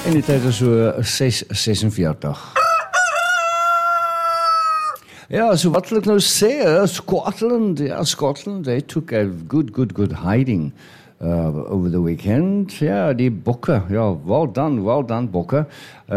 En die tyd is so 6:46. Ja, so wat wil ek nou sê? Scotland, they took a good hiding over the weekend. Ja, die Bokke, ja, well done Bokke.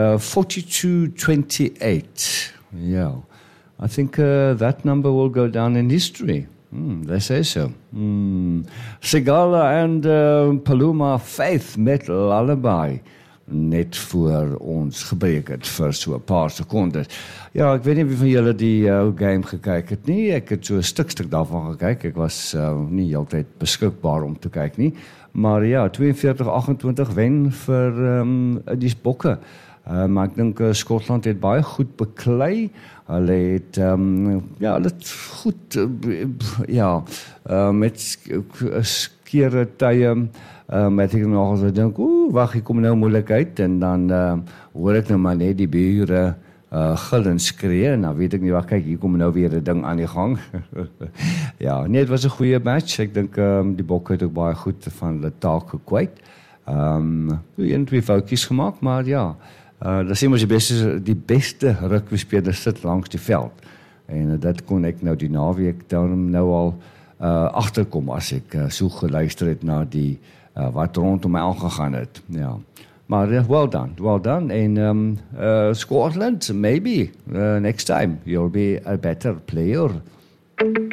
42-28. Yeah, I think that number will go down in history. They say so. Sigala and Paloma Faith met Lullaby net voor ons gebreek het vir so 'n paar sekondes. Ja, ek weet nie wie van julle die game gekyk het nie. Ek het so 'n stuk daarvan gekyk. Ek was nie heeltyd beskikbaar om te kyk nie. Maar ja, 42-28 wen vir die Bokke. Maar ek dink Skotland het baie goed beklei. Hulle het goed met skere tye met ek nog as ek dink, wag, hier kom nou moeilikheid en dan hoor ek nou maar net die bure gil en skree en dan weet ek nie, wag, kyk, hier kom nou weer 'n ding aan die gang. Ja, nee, het was 'n goeie match. Ek dink die Bokke het ook baie goed van hulle taak gekwyt. 1-2 foutjies gemaak, maar ja, dat sê mos die beste rugbyspelers sit langs die veld. En dit kon ek nou die naweek dan nou al agterkom as ek so geluister het na die wat rondom my aangegaan het. Ja. Maar well done. En Scotland, maybe next time you'll be a better player.